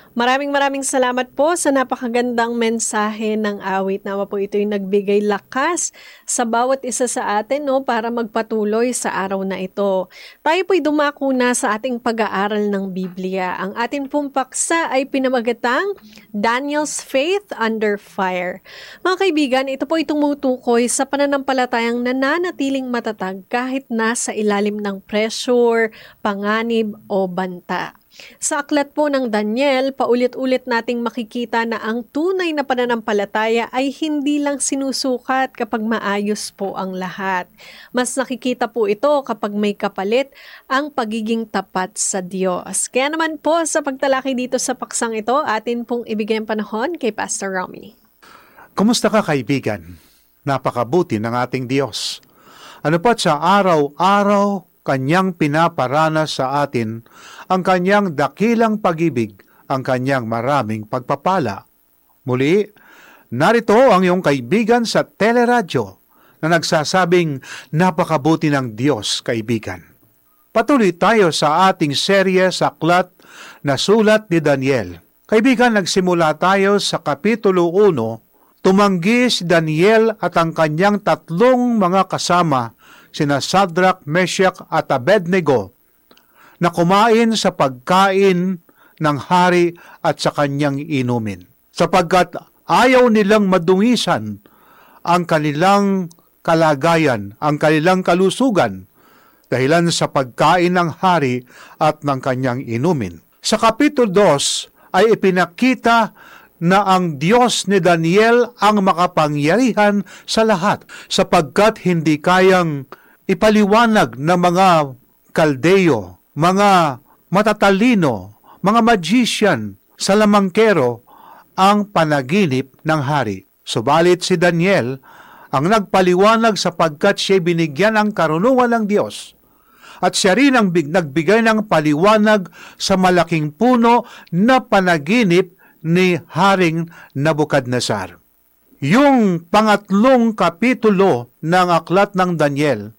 Maraming maraming salamat po sa napakagandang mensahe ng awit. Nawa po ito'y nagbigay lakas sa bawat isa sa atin, no, para magpatuloy sa araw na ito. Tayo po'y dumako na sa ating pag-aaral ng Biblia. Ang ating pong paksa ay pinamagatang Daniel's Faith Under Fire. Mga kaibigan, ito po'y tumutukoy sa pananampalatayang nananatiling matatag kahit nasa ilalim ng pressure, panganib o banta. Sa aklat po ng Daniel, paulit-ulit nating makikita na ang tunay na pananampalataya ay hindi lang sinusukat kapag maayos po ang lahat. Mas nakikita po ito kapag may kapalit ang pagiging tapat sa Diyos. Kaya naman po sa pagtalakay dito sa paksang ito, atin pong ibigay ang panahon kay Pastor Romy. Kumusta ka, kaibigan? Napakabuti ng ating Diyos. Ano pa sa araw-araw Kanyang pinaparanas sa atin ang Kanyang dakilang pag-ibig, ang Kanyang maraming pagpapala. Muli, narito ang iyong kaibigan sa teleradyo na nagsasabing napakabuti ng Diyos, kaibigan. Patuloy tayo sa ating serye sa aklat na sulat ni Daniel. Kaibigan, nagsimula tayo sa Kapitulo 1. Tumanggi si Daniel at ang kanyang tatlong mga kasama, sina Shadrach, Meshach at Abednego, na kumain sa pagkain ng hari at sa kanyang inumin, sapagkat ayaw nilang madungisan ang kanilang kalagayan, ang kanilang kalusugan, dahilan sa pagkain ng hari at ng kanyang inumin. Sa Kapitulo 2 ay ipinakita na ang Diyos ni Daniel ang makapangyarihan sa lahat, sapagkat hindi kayang ipaliwanag ng mga Kaldeo, mga matatalino, mga magician, salamangkero ang panaginip ng hari. Subalit si Daniel ang nagpaliwanag sapagkat siya binigyan ng karunungan ng Diyos. At siya rin ang nagbigay ng paliwanag sa malaking puno na panaginip ni Haring Nabukadnezar. Yung pangatlong kapitulo ng aklat ng Daniel,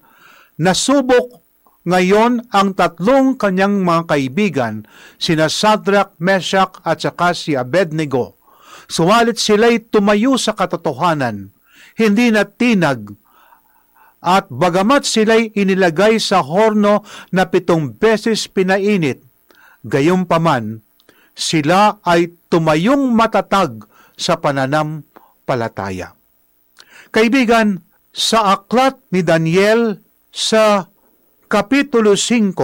nasubok ngayon ang tatlong kanyang mga kaibigan, sina Shadrach, Meshach at saka si Abednego. Suwalit sila'y tumayo sa katotohanan, hindi natinag, at bagamat sila'y inilagay sa horno na 7 beses pinainit, gayunpaman, sila ay tumayong matatag sa pananampalataya. Kaibigan, sa aklat ni Daniel, sa Kapitulo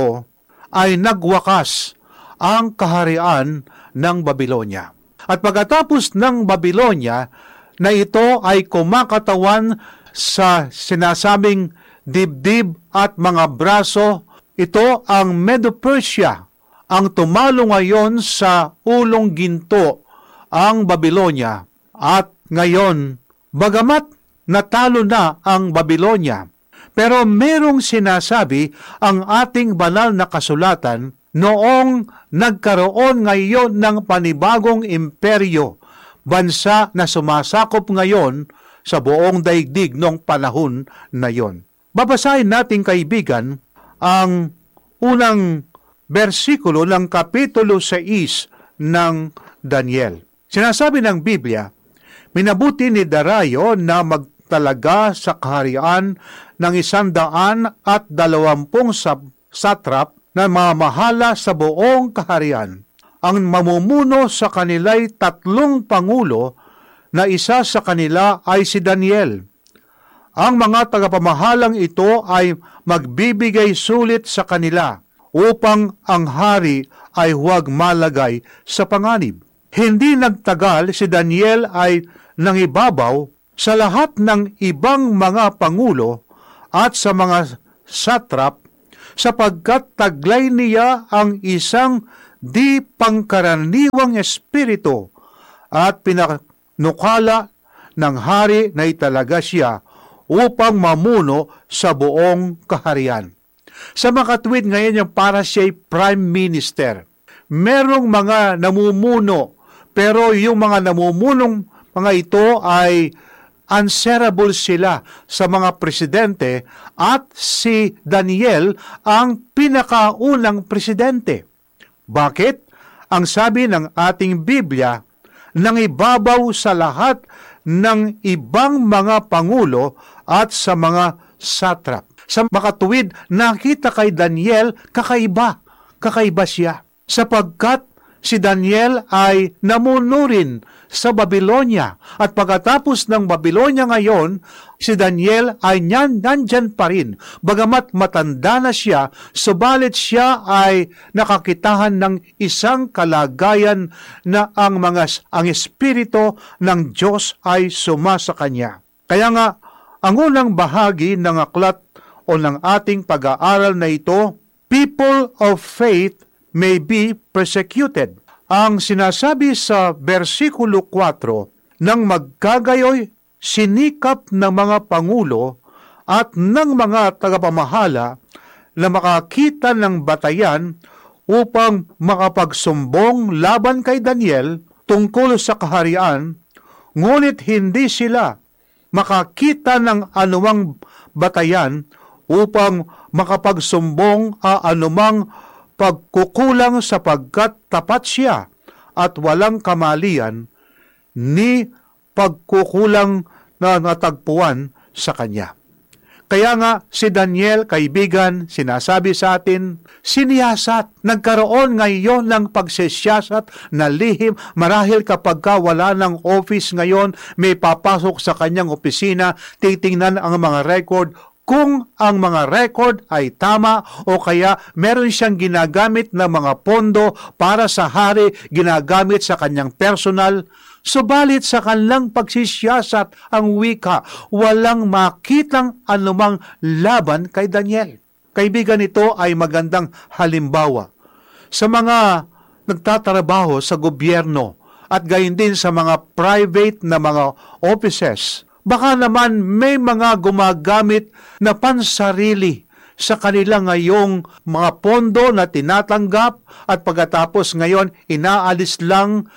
5 ay nagwakas ang kaharian ng Babylonia. At pagkatapos ng Babylonia na ito ay kumakatawan sa sinasabing dibdib at mga braso, ito ang Medo-Persia, ang tumalo ngayon sa ulong ginto ang Babylonia. At ngayon, bagamat natalo na ang Babylonia, pero merong sinasabi ang ating banal na kasulatan noong nagkaroon ngayon ng panibagong imperyo, bansa na sumasakop ngayon sa buong daigdig noong panahon na yon. Babasahin natin, kaibigan, ang unang bersikulo ng Kapitulo 6 ng Daniel. Sinasabi ng Biblia, minabuti ni Dario na magtalaga sa kaharian ng 120 satrap na mamahala sa buong kaharian. Ang mamumuno sa kanila'y 3 pangulo na isa sa kanila ay si Daniel. Ang mga tagapamahalang ito ay magbibigay sulit sa kanila upang ang hari ay huwag malagay sa panganib. Hindi nagtagal si Daniel ay nangibabaw sa lahat ng ibang mga pangulo at sa mga satrap, sapagkat taglay niya ang isang di pangkaraniwang espiritu at pinanukala ng hari na italaga siya upang mamuno sa buong kaharian. Sa makatwid ngayon yung para siya'y prime minister. Merong mga namumuno, pero yung mga namumunong mga ito ay answerable sila sa mga presidente at si Daniel ang pinakaunang presidente. Bakit? Ang sabi ng ating Biblia, nang ibabaw sa lahat ng ibang mga pangulo at sa mga satrap. Sa makatuwid, nakita kay Daniel kakaiba. Kakaiba siya. Sapagkat si Daniel ay namuno rin sa Babylonia. At pagkatapos ng Babylonia ngayon, si Daniel ay nandyan pa rin. Bagamat matanda na siya, subalit siya ay nakakitahan ng isang kalagayan na ang espiritu ng Diyos ay sumasa kanya. Kaya nga, ang unang bahagi ng aklat o ng ating pag-aaral na ito, people of faith may be persecuted. Ang sinasabi sa versikulo 4, nang magkagayoy, sinikap ng mga pangulo at ng mga tagapamahala na makakita ng batayan upang makapagsumbong laban kay Daniel tungkol sa kaharian, ngunit hindi sila makakita ng anumang batayan upang makapagsumbong anumang pagkukulang sapagkat tapat siya at walang kamalian ni pagkukulang na natagpuan sa kanya. Kaya nga si Daniel, kaibigan, sinasabi sa atin, siniyasat, nagkaroon ngayon ng pagsisiyasat na lihim, marahil kapag wala ng office ngayon, may papasok sa kanyang opisina, titingnan ang mga record, kung ang mga record ay tama o kaya meron siyang ginagamit na mga pondo para sa hari, ginagamit sa kanyang personal, subalit sa kanilang pagsisiyasat ang wika, walang makitang anumang laban kay Daniel. Kaibigan, ito ay magandang halimbawa sa mga nagtatrabaho sa gobyerno at gayon din sa mga private na mga offices. Baka naman may mga gumagamit na pansarili sa kanila ngayong mga pondo na tinatanggap at pagkatapos ngayon inaalis lang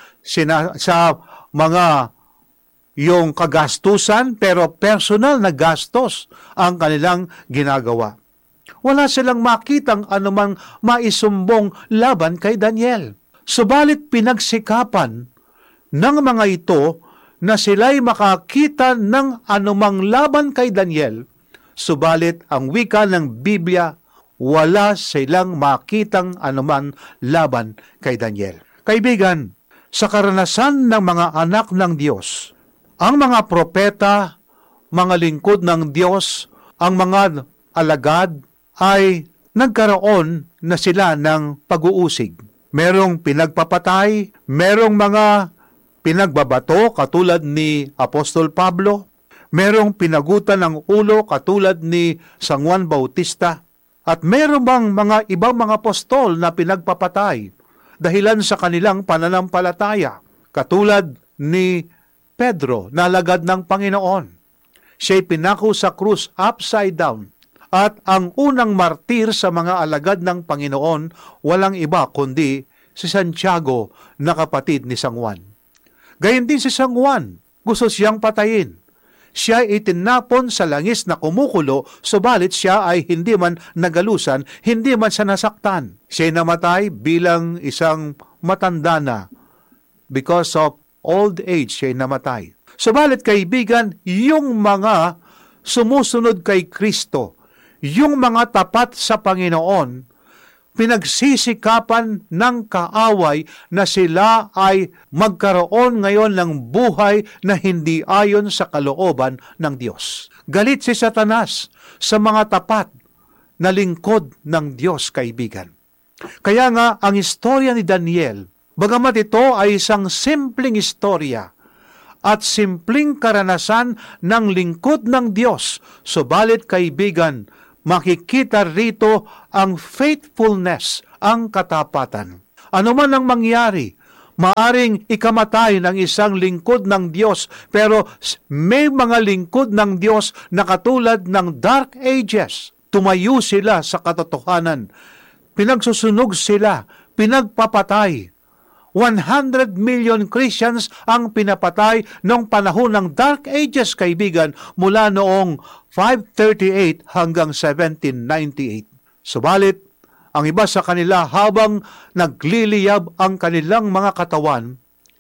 sa mga yung kagastusan pero personal na gastos ang kanilang ginagawa. Wala silang makitang anumang maisumbong laban kay Daniel. Subalit pinagsikapan ng mga ito na sila'y makakita ng anumang laban kay Daniel, subalit ang wika ng Biblia, wala silang makitang anuman laban kay Daniel. Kaibigan, sa karanasan ng mga anak ng Diyos, ang mga propeta, mga lingkod ng Diyos, ang mga alagad ay nagkaroon na sila ng pag-uusig. Merong pinagpapatay, merong mga pinagbabato katulad ni Apostol Pablo, merong pinagutan ng ulo katulad ni San Juan Bautista, at meron bang mga ibang mga apostol na pinagpapatay dahilan sa kanilang pananampalataya, katulad ni Pedro na alagad ng Panginoon. Siya'y pinako sa krus upside down, at ang unang martir sa mga alagad ng Panginoon walang iba kundi si Santiago na kapatid ni San Juan. Gayon din si San Juan, gusto siyang patayin. Siya ay itinapon sa langis na kumukulo, subalit siya ay hindi man nagalusan, hindi man siya nasaktan. Siya ay namatay bilang isang matanda na. Because of old age, siya ay namatay. Subalit kaibigan, yung mga sumusunod kay Kristo, yung mga tapat sa Panginoon, pinagsisikapan ng kaaway na sila ay magkaroon ngayon ng buhay na hindi ayon sa kalooban ng Diyos. Galit si Satanas sa mga tapat na lingkod ng Diyos, kaibigan. Kaya nga, ang istorya ni Daniel, bagamat ito ay isang simpleng istorya at simpleng karanasan ng lingkod ng Diyos, subalit kaibigan, makikita rito ang faithfulness, ang katapatan. Ano man ang mangyari, maaring ikamatay ng isang lingkod ng Diyos, pero may mga lingkod ng Diyos na katulad ng Dark Ages. Tumayo sila sa katotohanan. Pinagsusunog sila, pinagpapatay. 100 million Christians ang pinapatay noong panahon ng Dark Ages, kaibigan, mula noong 538 hanggang 1798. Subalit, Ang iba sa kanila habang nagliliyab ang kanilang mga katawan,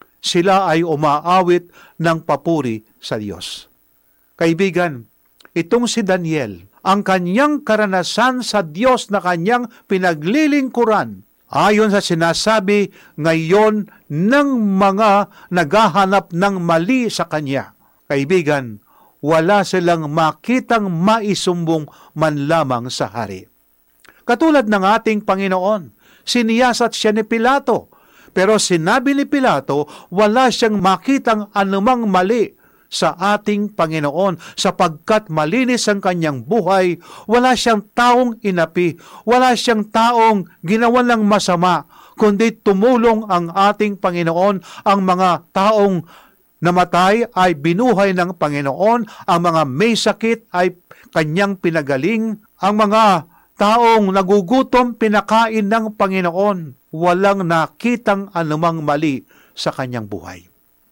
sila ay umaawit ng papuri sa Diyos. Kaibigan, itong si Daniel, ang kanyang karanasan sa Diyos na kanyang pinaglilingkuran, ayon sa sinasabi ngayon ng mga naghahanap ng mali sa kanya. Kaibigan, wala silang makitang maisumbong man lamang sa hari. Katulad ng ating Panginoon, siniyasat siya ni Pilato, pero sinabi ni Pilato, wala siyang makitang anumang mali sa ating Panginoon sapagkat malinis ang kanyang buhay, wala siyang taong inapi, wala siyang taong ginawa ng masama, kundi tumulong ang ating Panginoon. Ang mga taong namatay ay binuhay ng Panginoon, ang mga may sakit ay kanyang pinagaling, ang mga taong nagugutom pinakain ng Panginoon, walang nakitang anumang mali sa kanyang buhay.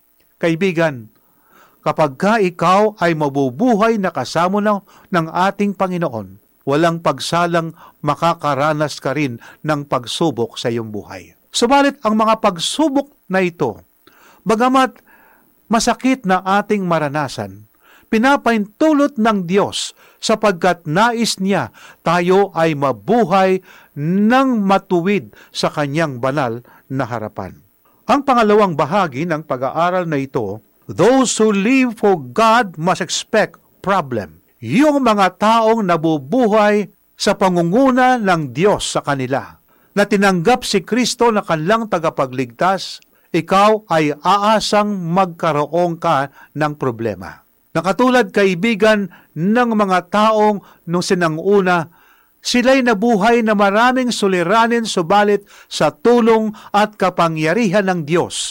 Kaibigan, kapag ka ikaw ay mabubuhay na kasama ng ating Panginoon, walang pagsalang makakaranas ka rin ng pagsubok sa iyong buhay. Subalit ang mga pagsubok na ito, bagamat masakit na ating maranasan, pinapaintulot ng Diyos sapagkat nais niya tayo ay mabuhay ng matuwid sa kanyang banal na harapan. Ang pangalawang bahagi ng pag-aaral na ito, those who live for God must expect problem. Yung mga taong nabubuhay sa pangunguna ng Diyos sa kanila, na tinanggap si Kristo na kanilang tagapagligtas, ikaw ay aasang magkaroon ka ng problema. Nakatulad, kaibigan, ng mga taong nung sinanguna, sila'y nabuhay na maraming suliranin subalit sa tulong at kapangyarihan ng Diyos.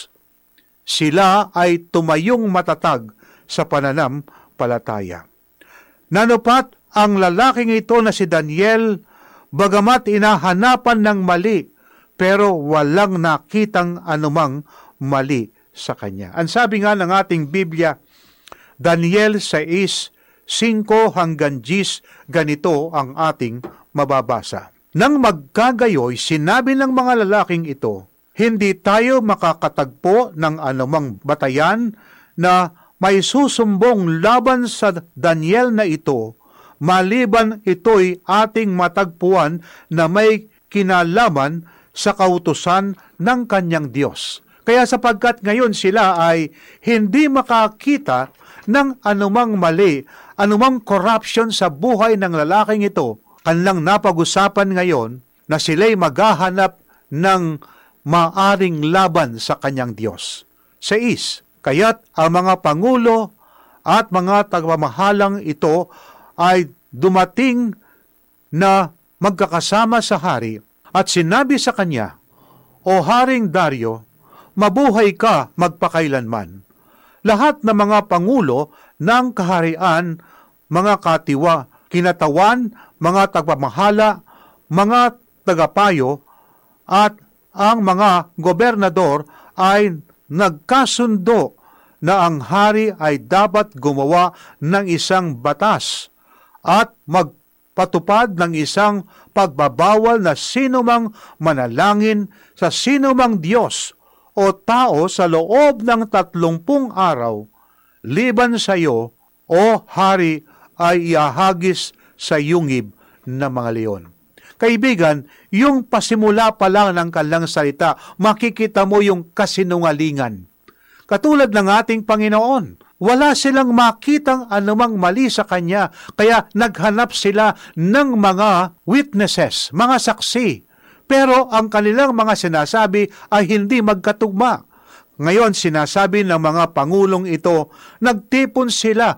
Sila ay tumayong matatag sa pananampalataya. Nanupat ang lalaking ito na si Daniel, bagamat inahanapan ng mali, pero walang nakitang anumang mali sa kanya. Ang sabi nga ng ating Biblia, Daniel 6:5 hanggang 10, ganito ang ating mababasa. Nang magkagayoy, sinabi ng mga lalaking ito, hindi tayo makakatagpo ng anumang batayan na may susumbong laban sa Daniel na ito, maliban ito'y ating matagpuan na may kinalaman sa kautusan ng kanyang Diyos. Kaya sapagkat ngayon sila ay hindi makakita ng anumang mali, anumang corruption sa buhay ng lalaking ito, kanilang napag-usapan ngayon na sila'y maghahanap ng maaring laban sa kanyang Diyos. 6. Kaya't ang mga pangulo at mga tagapamahalang ito ay dumating na magkakasama sa hari at sinabi sa kanya, O Haring Dario, mabuhay ka magpakailanman. Lahat ng mga pangulo ng kaharian, mga kinatawan, mga tagapamahala, mga tagapayo, at ang mga gobernador ay nagkasundo na ang hari ay dapat gumawa ng isang batas at magpatupad ng isang pagbabawal na sinumang manalangin sa sinumang Diyos o tao sa loob ng 30 araw, liban sa iyo, o hari, ay iahagis sa yungib ng mga leon. Kaibigan, yung pasimula pa lang ng kanilang salita, makikita mo yung kasinungalingan. Katulad ng ating Panginoon, wala silang makitang anumang mali sa Kanya, kaya naghanap sila ng mga witnesses, mga saksi. Pero ang kanilang mga sinasabi ay hindi magkatugma. Ngayon, sinasabi ng mga pangulong ito, nagtipon sila,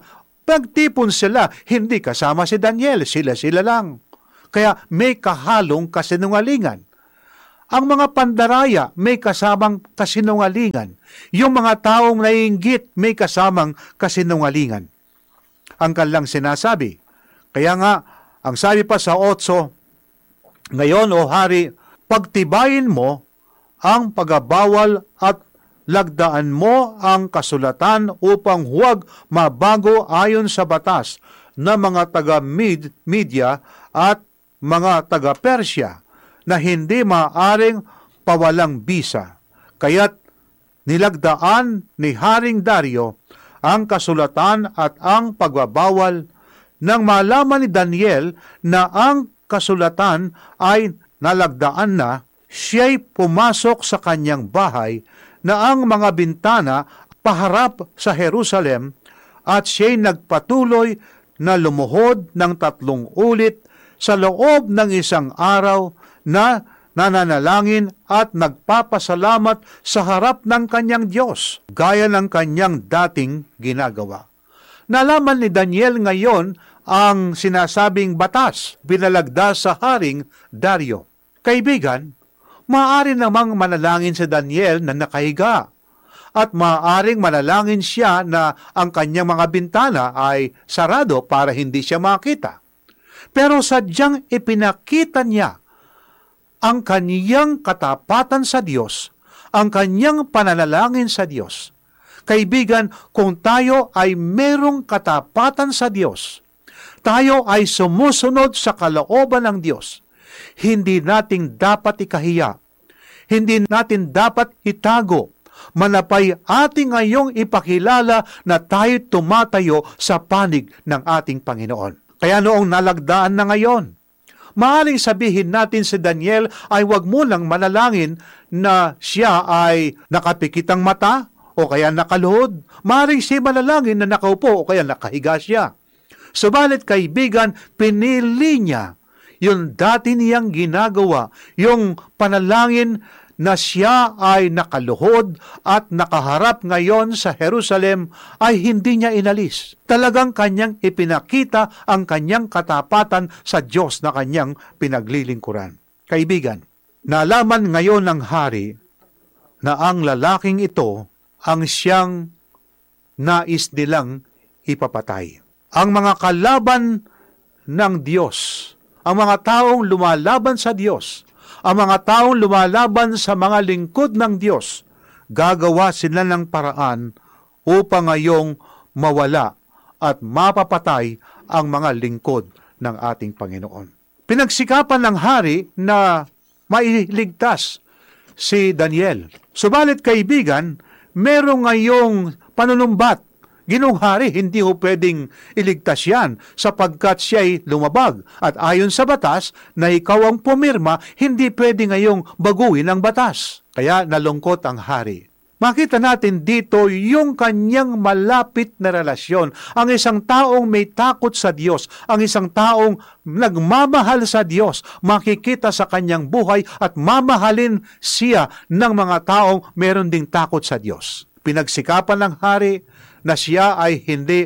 hindi kasama si Daniel, sila lang. Kaya may kahalong kasinungalingan. Ang mga pandaraya may kasamang kasinungalingan. Yung mga taong naiinggit may kasamang kasinungalingan. Ang kanilang sinasabi. Kaya nga, ang sabi pa sa 8, ngayon, o hari, pagtibayin mo ang pagbabawal at lagdaan mo ang kasulatan upang huwag mabago ayon sa batas ng mga taga-Media at mga taga-Persya na hindi maaring pawalang bisa. Kaya't nilagdaan ni Haring Dario ang kasulatan at ang pagbabawal nang malaman ni Daniel na ang kasulatan ay nalagdaan na, siya'y pumasok sa kanyang bahay na ang mga bintana paharap sa Jerusalem at siya'y nagpatuloy na lumuhod ng 3 ulit sa loob ng 1 araw na nananalangin at nagpapasalamat sa harap ng kanyang Diyos, gaya ng kanyang dating ginagawa. Nalaman ni Daniel ngayon ang sinasabing batas binalagda sa Haring Dario. Kaibigan, maaari namang manalangin si Daniel na nakahiga at maaaring manalangin siya na ang kanyang mga bintana ay sarado para hindi siya makita. Pero sadyang ipinakita niya ang kanyang katapatan sa Diyos, ang kanyang pananalangin sa Diyos. Kaibigan, kung tayo ay merong katapatan sa Diyos, tayo ay sumusunod sa kalooban ng Diyos, hindi natin dapat ikahiya, hindi natin dapat itago, manapay ating ngayong ipakilala na tayo tumatayo sa panig ng ating Panginoon. Kaya noong nalagdaan na ngayon, maaaring sabihin natin si Daniel ay huwag mo lang manalangin na siya ay nakapikitang mata o kaya nakaluhod. Maaaring siya manalangin na nakaupo o kaya nakahiga siya. Subalit kaibigan, pinili niya yung dati niyang ginagawa, yung panalangin na siya ay nakaluhod at nakaharap ngayon sa Jerusalem ay hindi niya inalis. Talagang kanyang ipinakita ang kanyang katapatan sa Diyos na kanyang pinaglilingkuran. Kaibigan, nalaman ngayon ng hari na ang lalaking ito ang siyang nais nilang ipapatay. Ang mga kalaban ng Diyos, ang mga taong lumalaban sa Diyos, ang mga taong lumalaban sa mga lingkod ng Diyos, gagawa sila ng paraan upang ngayong mawala at mapapatay ang mga lingkod ng ating Panginoon. Pinagsikapan ng hari na mailigtas si Daniel. Subalit kaibigan, merong ngayong panunumbat. Ginoong hari, hindi ho pwedeng iligtas yan sapagkat siya'y lumabag. At ayon sa batas na ikaw ang pumirma, hindi pwede ngayong baguhin ang batas. Kaya nalungkot ang hari. Makita natin dito yung kanyang malapit na relasyon. Ang isang taong may takot sa Diyos, ang isang taong nagmamahal sa Diyos, makikita sa kanyang buhay at mamahalin siya ng mga taong meron ding takot sa Diyos. Pinagsikapan ng hari na siya ay hindi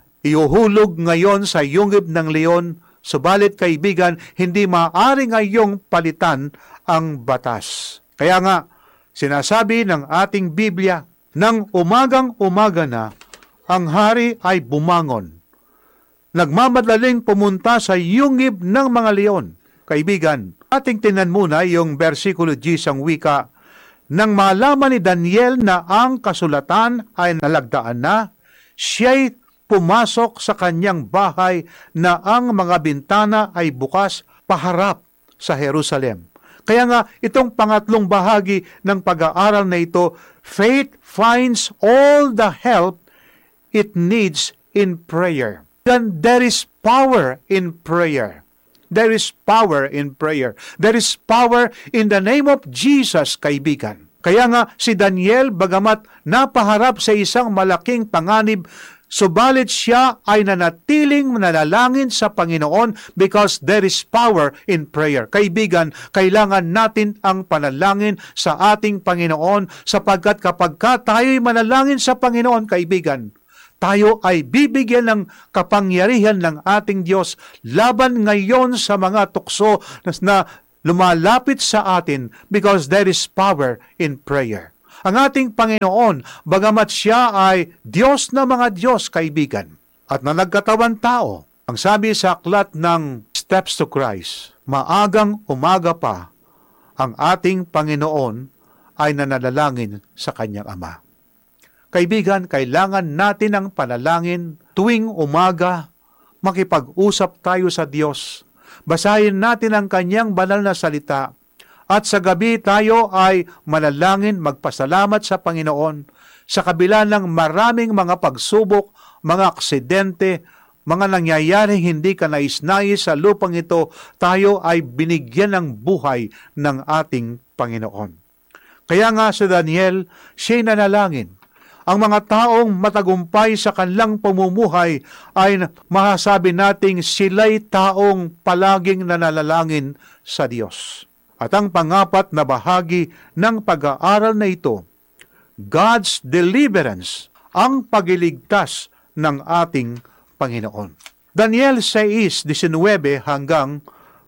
iuhulog ngayon sa yungib ng leon, subalit kaibigan, hindi maaari ngayong palitan ang batas. Kaya nga, sinasabi ng ating Biblia, nang umagang-umaga na, ang hari ay bumangon. Nagmamadaling pumunta sa yungib ng mga leon. Kaibigan, ating tingnan muna yung versikulo 10 ang wika. Nang malaman ni Daniel na ang kasulatan ay nalagdaan na, siya'y pumasok sa kanyang bahay na ang mga bintana ay bukas paharap sa Jerusalem. Kaya nga, itong pangatlong bahagi ng pag-aaral na ito, faith finds all the help it needs in prayer. Then there is power in prayer. There is power in prayer. There is power in the name of Jesus, kaibigan. Kaya nga si Daniel, bagamat napaharap sa isang malaking panganib, subalit siya ay nanatiling nanalangin sa Panginoon because there is power in prayer. Kaibigan, kailangan natin ang panalangin sa ating Panginoon sapagkat kapag tayo'y manalangin sa Panginoon, kaibigan, tayo ay bibigyan ng kapangyarihan ng ating Diyos laban ngayon sa mga tukso na lumalapit sa atin because there is power in prayer. Ang ating Panginoon, bagamat siya ay Diyos na mga Diyos, kaibigan, at na nagkatawan tao, ang sabi sa aklat ng Steps to Christ, maagang umaga pa, ang ating Panginoon ay nanalangin sa kanyang Ama. Kaibigan, kailangan natin ang panalangin tuwing umaga, makipag-usap tayo sa Diyos. Basahin natin ang kanyang banal na salita. At sa gabi tayo ay manalangin, magpasalamat sa Panginoon sa kabila ng maraming mga pagsubok, mga aksidente, mga nangyayaring hindi ka nais-nais sa lupang ito, tayo ay binigyan ng buhay ng ating Panginoon. Kaya nga sa Daniel, siya'y nanalangin. Ang mga taong matagumpay sa kanilang pamumuhay ay masasabi nating sila'y taong palaging nanalangin sa Diyos. At ang pangapat na bahagi ng pag-aaral na ito, God's deliverance, ang pagliligtas ng ating Panginoon. Daniel 6:19 hanggang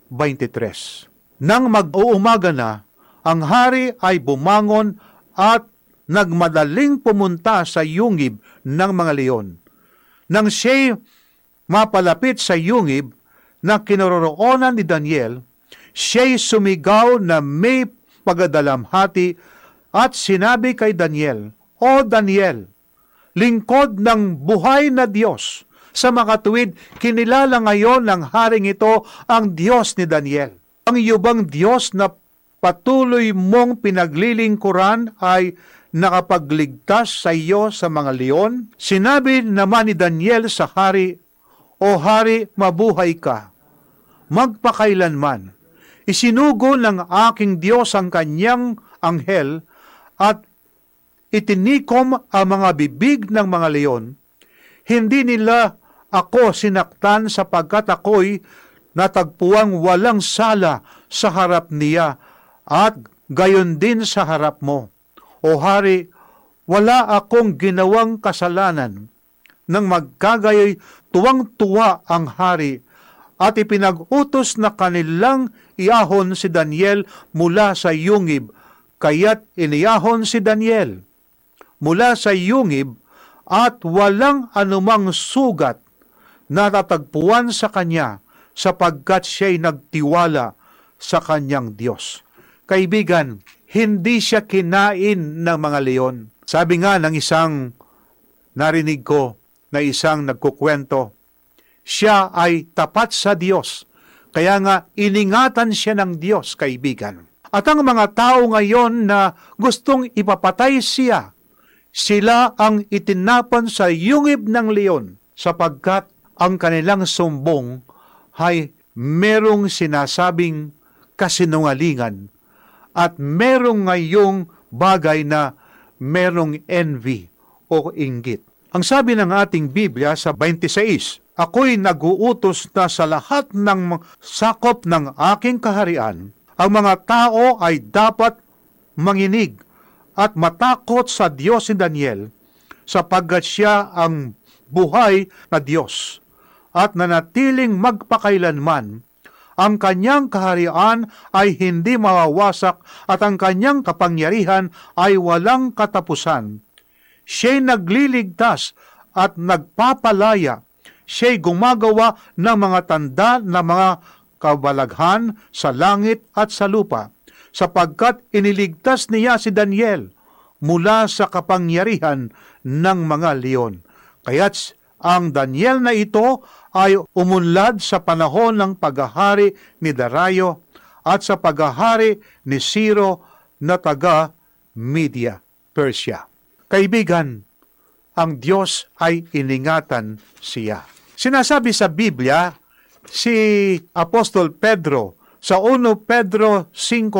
23. Nang mag-uumaga na, ang hari ay bumangon at nagmadaling pumunta sa yungib ng mga leon. Nang siya'y mapalapit sa yungib na kinaroroonan ni Daniel, siya'y sumigaw na may pagadalamhati at sinabi kay Daniel, "O Daniel, lingkod ng buhay na Diyos, sa makatuwid, kinilala ngayon ng haring ito ang Diyos ni Daniel. Ang iyong Diyos na patuloy mong pinaglilingkuran ay nakapagligtas sa iyo sa mga leon?" Sinabi naman ni Daniel sa hari, "O hari, mabuhay ka. Magpakailanman, isinugo ng aking Diyos ang kanyang anghel at itinikom ang mga bibig ng mga leon. Hindi nila ako sinaktan sapagkat ako'y natagpuang walang sala sa harap niya at gayon din sa harap mo. O hari, wala akong ginawang kasalanan." Nang magkagayoy, tuwang-tuwa ang hari at ipinag-utos na kanilang iahon si Daniel mula sa yungib, kaya't iniyahon si Daniel mula sa yungib at walang anumang sugat na tatagpuan sa kanya sapagkat siya'y nagtiwala sa kanyang Diyos. Kaibigan, hindi siya kinain ng mga leon. Sabi nga ng isang narinig ko na isang nagkukwento, siya ay tapat sa Diyos, kaya nga iningatan siya ng Diyos, kaibigan. At ang mga tao ngayon na gustong ipapatay siya, sila ang itinapan sa yungib ng leon sapagkat ang kanilang sumbong ay merong sinasabing kasinungalingan at merong ngayong bagay na merong envy o inggit. Ang sabi ng ating Biblia sa 26, "Ako'y nag-uutos na sa lahat ng sakop ng aking kaharian, ang mga tao ay dapat manginig at matakot sa Diyos ni Daniel, sapagkat siya ang buhay na Diyos at nanatiling magpakailanman. Ang kanyang kaharian ay hindi mawawasak at ang kanyang kapangyarihan ay walang katapusan. Siya'y nagliligtas at nagpapalaya. Siya'y gumagawa ng mga tanda na mga kabalaghan sa langit at sa lupa, sapagkat iniligtas niya si Daniel mula sa kapangyarihan ng mga leon." Kaya't ang Daniel na ito ay umunlad sa panahon ng paghahari ni Dario at sa paghahari ni Ciro na taga Media, Persia. Kaibigan, ang Diyos ay iningatan siya. Sinasabi sa Biblia, si Apostol Pedro sa 1 Pedro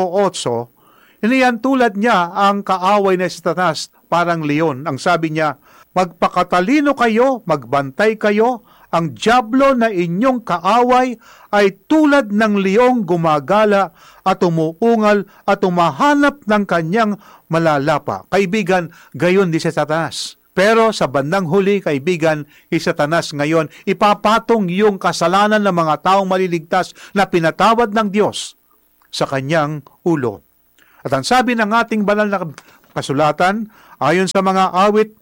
5:8, iniyan tulad niya ang kaaway na Satanas parang leon. Ang sabi niya, "Magpakatalino kayo, magbantay kayo, ang dyablo na inyong kaaway ay tulad ng leong gumagala at umuungal at umahanap ng kanyang malalapa." Kaibigan, gayon din si Satanas. Pero sa bandang huli, kaibigan, si Satanas ngayon ipapatong yung kasalanan ng mga taong maliligtas na pinatawad ng Diyos sa kanyang ulo. At ang sabi ng ating banal na kasulatan, ayon sa mga awit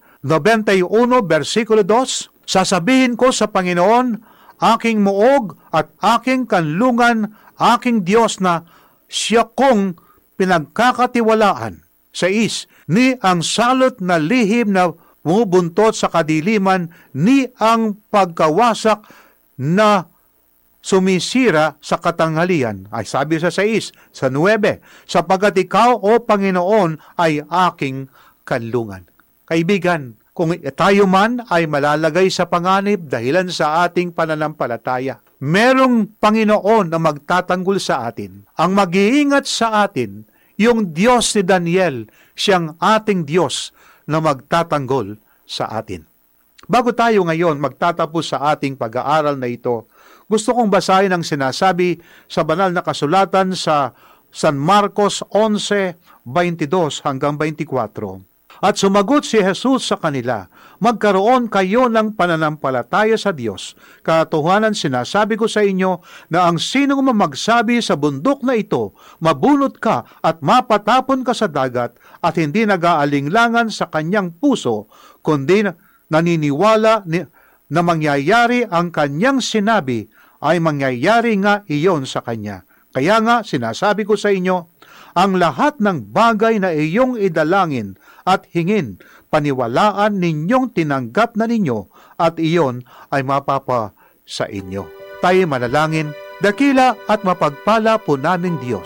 91, versikulo 2, "Sasabihin ko sa Panginoon, aking muog at aking kanlungan, aking Diyos na siya kong pinagkakatiwalaan." 6, "Ni ang salot na lihim na bumubuntot sa kadiliman, ni ang pagkawasak na sumisira sa katanghalian. Ay sabi sa 6, sa 9, sapagkat ikaw, O Panginoon, ay aking kanlungan. Kaibigan, kung tayo man ay malalagay sa panganib dahilan sa ating pananampalataya, merong Panginoon na magtatanggol sa atin. Ang mag-iingat sa atin, yung Diyos ni Daniel, siyang ating Diyos na magtatanggol sa atin. Bago tayo ngayon magtatapos sa ating pag-aaral na ito, gusto kong basahin ang sinasabi sa banal na kasulatan sa San Marcos 11:22 hanggang 24. At sumagot si Jesus sa kanila, magkaroon kayo ng pananampalataya sa Diyos. Katotohanan sinasabi ko sa inyo na ang sinong magsabi sa bundok na ito, mabunot ka at mapatapon ka sa dagat, at hindi nag-aalinlangan sa kanyang puso, kundi naniniwala na mangyayari ang kanyang sinabi, ay mangyayari nga iyon sa kanya. Kaya nga sinasabi ko sa inyo, ang lahat ng bagay na iyong idalangin at hingin, paniwalaan ninyong tinanggap na ninyo, at iyon ay mapapa sa inyo. Tayo manalangin. Dakila at mapagpala po naming Diyos,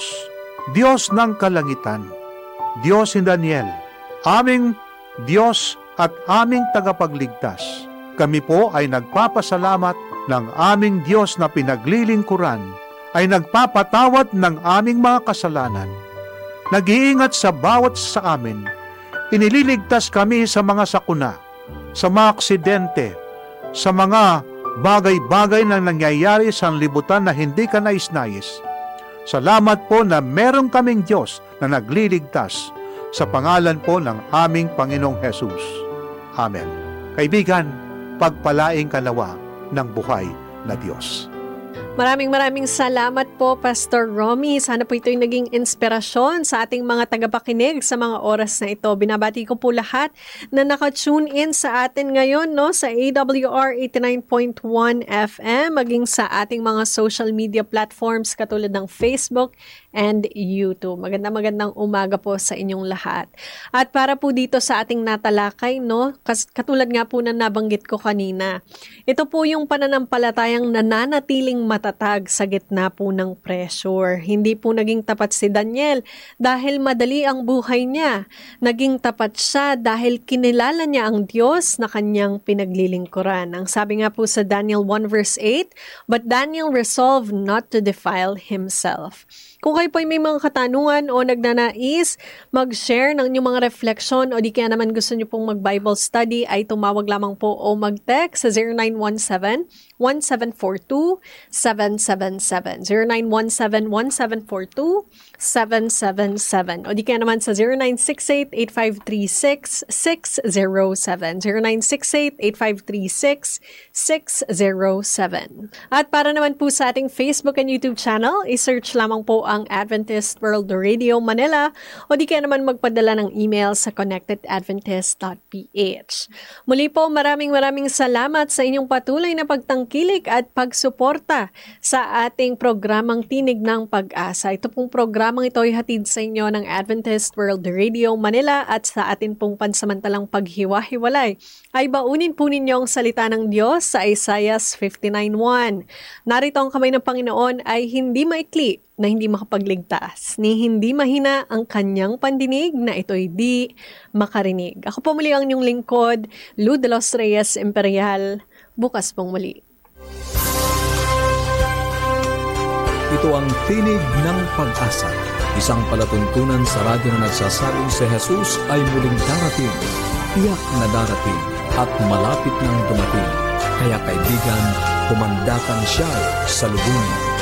Diyos ng kalangitan, Diyos ni Daniel, aming Diyos at aming tagapagligtas. Kami po ay nagpapasalamat ng aming Diyos na pinaglilingkuran, ay nagpapatawad ng aming mga kasalanan, nag-iingat sa bawat sa amin, inililigtas kami sa mga sakuna, sa mga aksidente, sa mga bagay-bagay na nangyayari sa libutan na hindi ka nais-nais. Salamat po na meron kaming Diyos na nagliligtas sa pangalan po ng aming Panginoong Jesus. Amen. Kaibigan, pagpalaing ka nawa ng buhay na Diyos. Maraming salamat po, Pastor Romy. Sana po ito'y naging inspirasyon sa ating mga tagapakinig sa mga oras na ito. Binabati ko po lahat na naka-tune in sa atin ngayon, no, sa AWR 89.1 FM, maging sa ating mga social media platforms katulad ng Facebook and YouTube. Magandang umaga po sa inyong lahat. At para po dito sa ating natalakay, no, katulad nga po na nabanggit ko kanina, ito po yung pananampalatayang nananatiling matatag sa gitna po ng pressure. Hindi po naging tapat si Daniel dahil madali ang buhay niya. Naging tapat siya dahil kinilala niya ang Diyos na kanyang pinaglilingkuran. Ang sabi nga po sa Daniel 1:8, but Daniel resolved not to defile himself. Kung kayo po ay may mga katanungan o nagnanais mag-share ng inyong mga reflection o di kaya naman gusto nyo pong mag-Bible study, ay tumawag lamang po o mag-text sa 0917-1742-777. 0917-1742-777. O di kaya naman sa 0968-8536-607. 0968-8536-607. At para naman po sa ating Facebook and YouTube channel, i-search lamang po ang Adventist World Radio Manila o di kaya naman magpadala ng email sa connectedadventist.ph. Muli po, maraming salamat sa inyong patuloy na pagtangkilik at pagsuporta sa ating programang Tinig ng Pag-asa. Ito pong programang ito ay hatid sa inyo ng Adventist World Radio Manila at sa atin pong pansamantalang paghiwa-hiwalay ay baunin po ninyo ang salita ng Diyos sa Isaiah 59:1. Narito ang kamay ng Panginoon ay hindi maikli na hindi makapagligtas, ni hindi mahina ang kanyang pandinig na ito'y di makarinig. Ako po muli ang inyong lingkod, Lou de los Reyes Imperial. Bukas pong muli. Ito ang Tinig ng Pag-asa, isang palatuntunan sa radyo na nagsasabing si Jesus ay muling darating, tiyak na darating at malapit nang dumating. Kaya kaibigan, pumandakan siya sa lubungin.